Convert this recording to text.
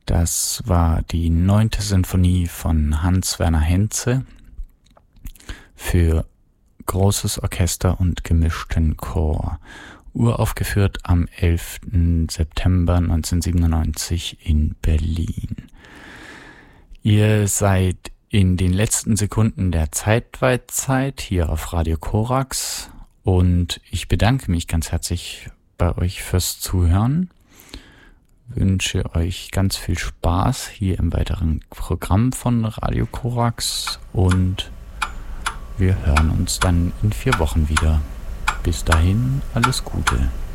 Das war die 9. Sinfonie von Hans-Werner Henze für großes Orchester und gemischten Chor. Uraufgeführt am 11. September 1997 in Berlin. Ihr seid in den letzten Sekunden der Zeitweitzeit hier auf Radio Korax und ich bedanke mich ganz herzlich bei euch fürs Zuhören. Wünsche euch ganz viel Spaß hier im weiteren Programm von Radio Korax und wir hören uns dann in 4 Wochen wieder. Bis dahin, alles Gute.